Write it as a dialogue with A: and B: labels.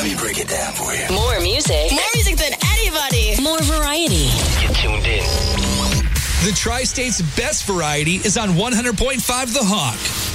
A: Let me break it down for you.
B: More music.
C: More music than anybody.
B: More variety.
A: Get tuned in.
D: The Tri-State's best variety is on 100.5 The Hawk.